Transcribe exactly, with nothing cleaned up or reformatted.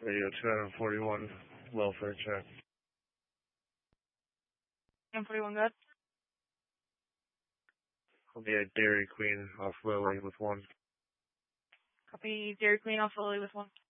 Radio two forty-one, welfare check. ten forty-one, good. I'll be at Dairy Queen off Lily with one. Copy Dairy Queen off Lily with one.